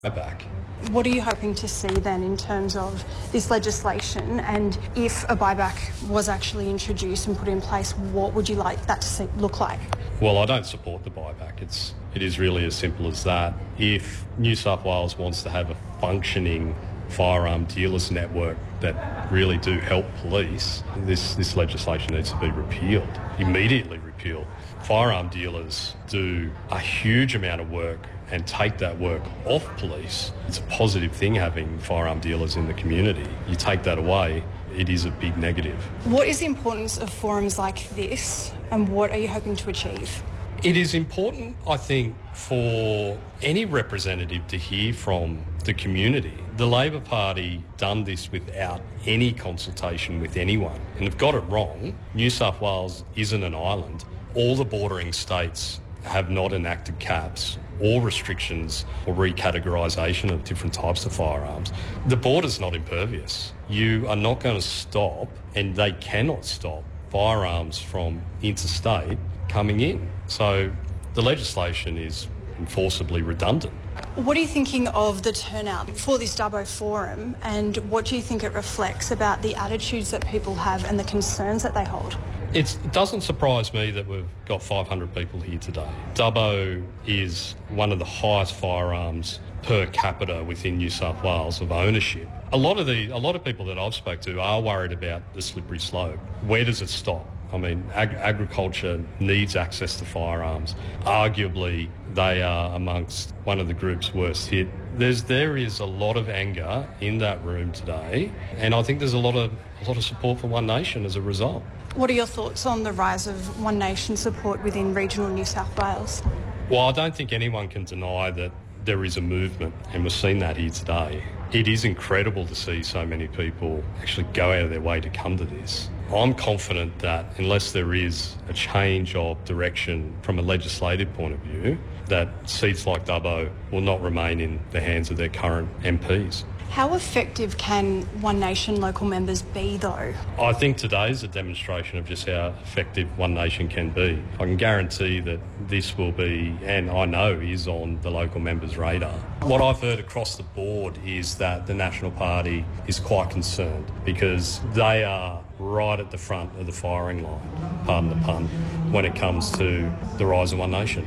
buyback. What are you hoping to see then in terms of this legislation, and if a buyback was actually introduced and put in place, what would you like that to look like? Well, I don't support the buyback. It is really as simple as that. If New South Wales wants to have a functioning firearm dealers network that really do help police, this legislation needs to be repealed, immediately repealed. Firearm dealers do a huge amount of work and take that work off police. It's a positive thing having firearm dealers in the community. You take that away, it is a big negative. What is the importance of forums like this, and what are you hoping to achieve? It is important, I think, for any representative to hear from the community. The Labor Party done this without any consultation with anyone, and have got it wrong. New South Wales isn't an island. All the bordering states have not enacted caps or restrictions or recategorisation of different types of firearms. The border's not impervious. You are not going to stop, and they cannot stop, firearms from interstate coming in. So the legislation is enforceably redundant. What are you thinking of the turnout for this Dubbo Forum, and what do you think it reflects about the attitudes that people have and the concerns that they hold? It doesn't surprise me that we've got 500 people here today. Dubbo is one of the highest firearms per capita within New South Wales of ownership. A lot of people that I've spoke to are worried about the slippery slope. Where does it stop? I mean, agriculture needs access to firearms. Arguably, they are amongst one of the groups worst hit. There is a lot of anger in that room today, and I think there's a lot of support for One Nation as a result. What are your thoughts on the rise of One Nation support within regional New South Wales? Well, I don't think anyone can deny that there is a movement, and we've seen that here today. It is incredible to see so many people actually go out of their way to come to this. I'm confident that unless there is a change of direction from a legislative point of view, that seats like Dubbo will not remain in the hands of their current MPs. How effective can One Nation local members be, though? I think today is a demonstration of just how effective One Nation can be. I can guarantee that this will be, and I know is, on the local members' radar. What I've heard across the board is that the National Party is quite concerned because they are right at the front of the firing line, pardon the pun, when it comes to the rise of One Nation.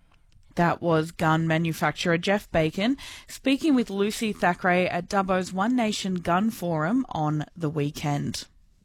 That was gun manufacturer Jeff Bacon speaking with Lucy Thackeray at Dubbo's One Nation Gun Forum on the weekend.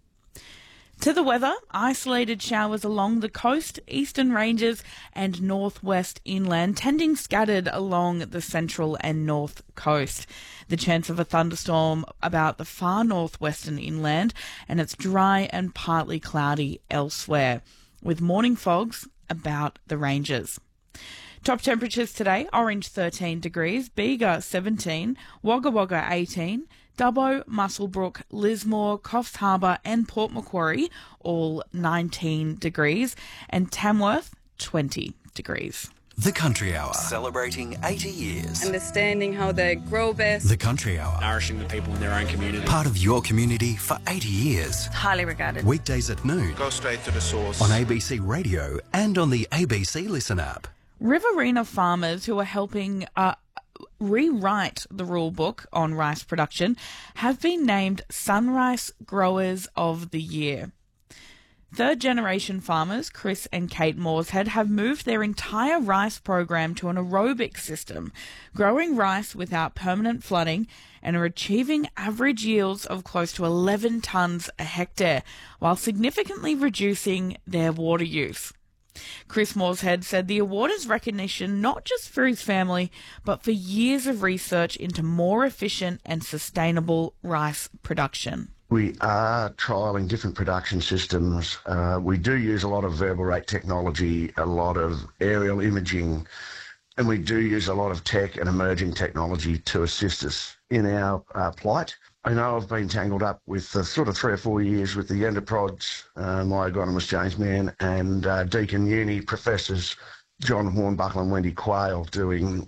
To the weather, isolated showers along the coast, eastern ranges and northwest inland, tending scattered along the central and north coast. The chance of a thunderstorm about the far northwestern inland, and it's dry and partly cloudy elsewhere, with morning fogs about the ranges. Top temperatures today: Orange 13 degrees, Bega 17, Wagga Wagga 18, Dubbo, Muswellbrook, Lismore, Coffs Harbour and Port Macquarie all 19 degrees, and Tamworth 20 degrees. The Country Hour, celebrating 80 years. Understanding how they grow best. The Country Hour, nourishing the people in their own community. Part of your community for 80 years. Highly regarded. Weekdays at noon. Go straight to the source. On ABC Radio and on the ABC Listen app. Riverina farmers who are helping rewrite the rule book on rice production have been named Sunrice Growers of the Year. Third-generation farmers Chris and Kate Morshead have moved their entire rice program to an aerobic system, growing rice without permanent flooding, and are achieving average yields of close to 11 tonnes a hectare, while significantly reducing their water use. Chris Morshead said the award is recognition not just for his family, but for years of research into more efficient and sustainable rice production. We are trialling different production systems. We do use a lot of variable rate technology, a lot of aerial imaging, and we do use a lot of tech and emerging technology to assist us in our plight. I know I've been tangled up with sort of 3 or 4 years with the endoprods, my agronomist James Mann, and Deakin Uni professors John Hornbuckle and Wendy Quayle doing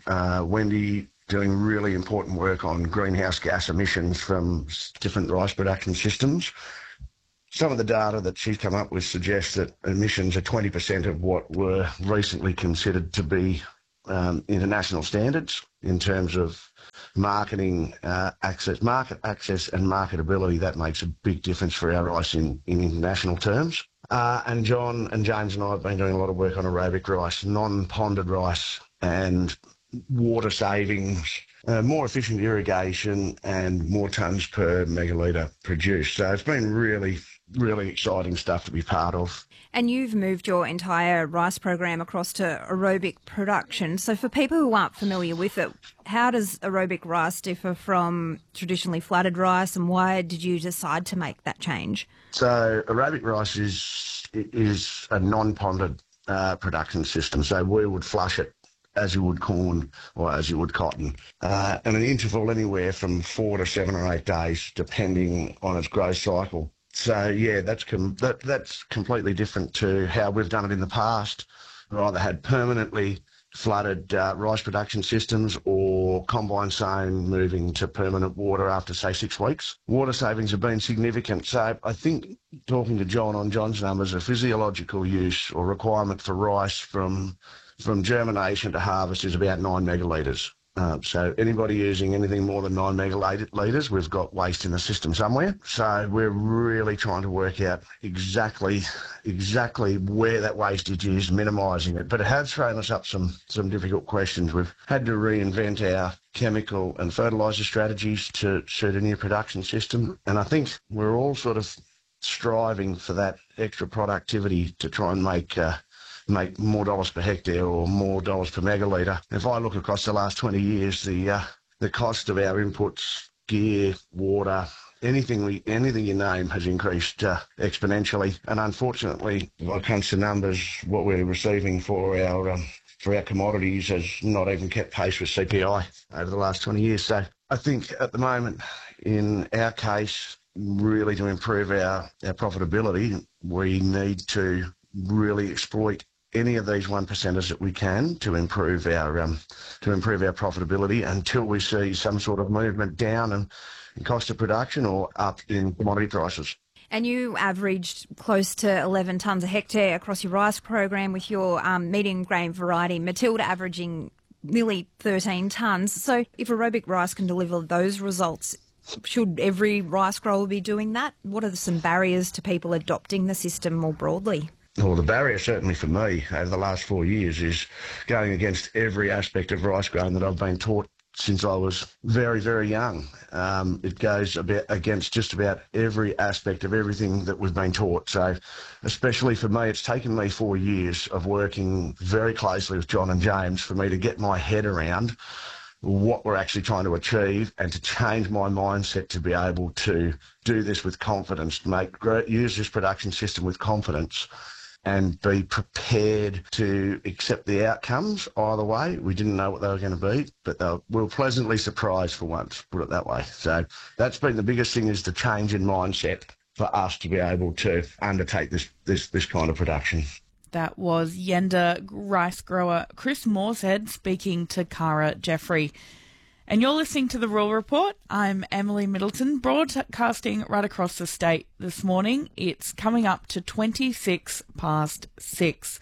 really important work on greenhouse gas emissions from different rice production systems. Some of the data that she's come up with suggests that emissions are 20% of what were recently considered to be international standards. in terms of market access and marketability. That makes a big difference for our rice in international terms. And John and James and I have been doing a lot of work on aerobic rice, non-ponded rice, and water savings, more efficient irrigation, and more tonnes per megalitre produced. So it's been really, really exciting stuff to be part of. And you've moved your entire rice program across to aerobic production. So for people who aren't familiar with it, how does aerobic rice differ from traditionally flooded rice, and why did you decide to make that change? So aerobic rice is a non-ponded production system. So we would flush it as you would corn or as you would cotton, and an interval anywhere from 4 to 7 or 8 days, depending on its growth cycle. So yeah, that's completely different to how we've done it in the past. We either had permanently flooded rice production systems or combine sown moving to permanent water after, say, 6 weeks. Water savings have been significant. So I think, talking to John on John's numbers, a physiological use or requirement for rice from germination to harvest is about 9 megalitres. So anybody using anything more than 9 megalitres, we've got waste in the system somewhere. So we're really trying to work out exactly where that wastage is, minimising it. But it has thrown us up some difficult questions. We've had to reinvent our chemical and fertiliser strategies to suit a new production system. And I think we're all sort of striving for that extra productivity to try and make more dollars per hectare or more dollars per megalitre. If I look across the last 20 years, the cost of our inputs, gear, water, anything you name has increased exponentially. And unfortunately, when it comes to numbers, what we're receiving for our commodities has not even kept pace with CPI over the last 20 years. So I think at the moment, in our case, really to improve our profitability, we need to really exploit any of these 1%ers that we can to improve our profitability until we see some sort of movement down in cost of production or up in commodity prices. And you averaged close to 11 tonnes a hectare across your rice program, with your medium grain variety Matilda averaging nearly 13 tonnes. So if aerobic rice can deliver those results, should every rice grower be doing that? What are some barriers to people adopting the system more broadly? Well, the barrier certainly for me over the last 4 years is going against every aspect of rice growing that I've been taught since I was very, very young. It goes against just about every aspect of everything that we've been taught. So especially for me, it's taken me 4 years of working very closely with John and James for me to get my head around what we're actually trying to achieve and to change my mindset to be able to do this with confidence, use this production system with confidence, and be prepared to accept the outcomes either way. We didn't know what they were going to be, but we were pleasantly surprised for once, put it that way. So that's been the biggest thing, is the change in mindset for us to be able to undertake this kind of production. That was Yenda rice grower Chris Morshead speaking to Cara Jeffrey. And you're listening to The Rural Report. I'm Emily Middleton, broadcasting right across the state this morning. It's coming up to 26 past 6.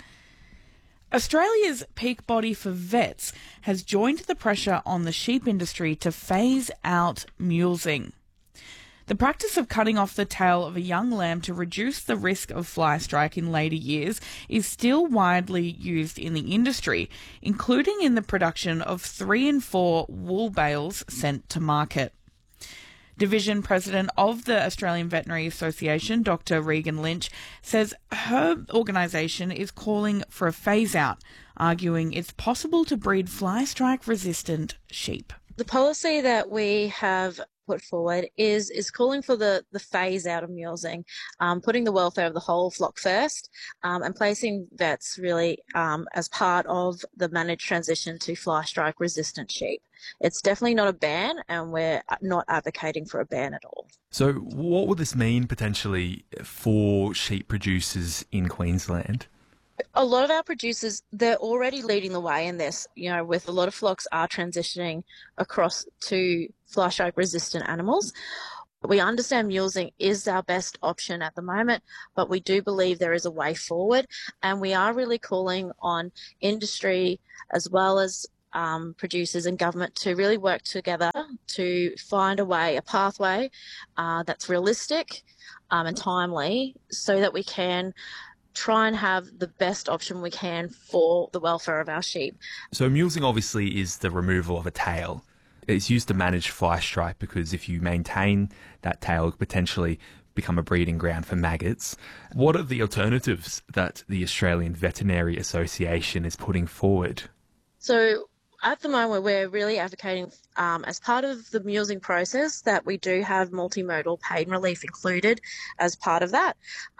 Australia's peak body for vets has joined the pressure on the sheep industry to phase out mulesing. The practice of cutting off the tail of a young lamb to reduce the risk of fly strike in later years is still widely used in the industry, including in the production of 3 and 4 wool bales sent to market. Division President of the Australian Veterinary Association, Dr. Regan Lynch, says her organisation is calling for a phase-out, arguing it's possible to breed fly strike-resistant sheep. The policy that we have put forward is calling for the phase out of mulesing, putting the welfare of the whole flock first, and placing vets really as part of the managed transition to fly strike resistant sheep. It's definitely not a ban, and we're not advocating for a ban at all. So what will this mean potentially for sheep producers in Queensland? A lot of our producers, they're already leading the way in this, with a lot of flocks are transitioning across to fly strike resistant animals. We understand mulesing is our best option at the moment, but we do believe there is a way forward, and we are really calling on industry as well as producers and government to really work together to find a pathway that's realistic and timely, so that we can try and have the best option we can for the welfare of our sheep. So mulesing obviously is the removal of a tail. It's used to manage fly strike because if you maintain that tail, it could potentially become a breeding ground for maggots. What are the alternatives that the Australian Veterinary Association is putting forward? So at the moment, we're really advocating, as part of the mulesing process, that we do have multimodal pain relief included as part of that.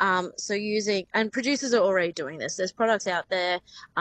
And producers are already doing this. There's products out there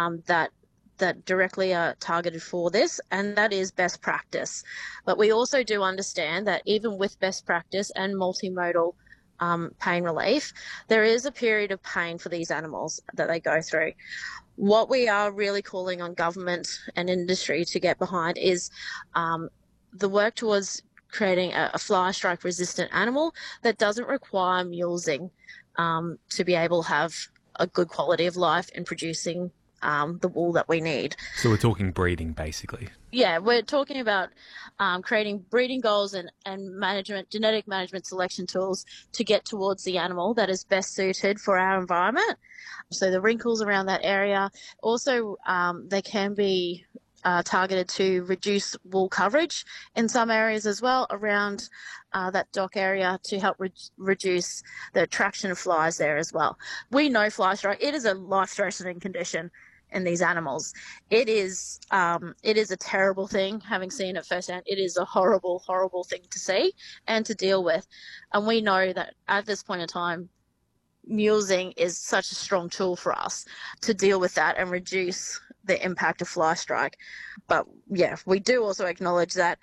that directly are targeted for this, and that is best practice. But we also do understand that even with best practice and multimodal pain relief, there is a period of pain for these animals that they go through. What we are really calling on government and industry to get behind is the work towards creating a fly strike resistant animal that doesn't require mulesing to be able to have a good quality of life in producing the wool that we need. So we're talking breeding, basically. Yeah, we're talking about creating breeding goals and genetic management selection tools to get towards the animal that is best suited for our environment. So the wrinkles around that area. Also, they can be targeted to reduce wool coverage in some areas as well around that dock area to help reduce the attraction of flies there as well. We know fly strike, it is a life-threatening condition in these animals. It is a terrible thing, having seen it firsthand. It is a horrible, horrible thing to see and to deal with. And we know that at this point in time, mulesing is such a strong tool for us to deal with that and reduce the impact of fly strike. But yeah, we do also acknowledge that,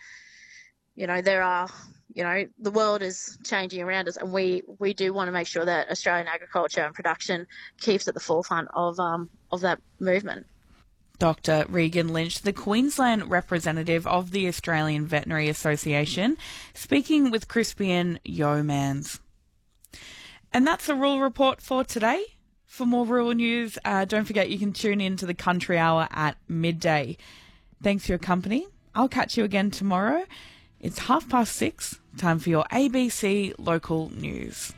the world is changing around us, and we do want to make sure that Australian agriculture and production keeps at the forefront of that movement. Dr. Regan Lynch, the Queensland representative of the Australian Veterinary Association, speaking with Crispian Yeomans. And that's the Rural Report for today. For more rural news, don't forget you can tune in to the Country Hour at midday. Thanks for your company. I'll catch you again tomorrow. It's 6:30. Time for your ABC local news.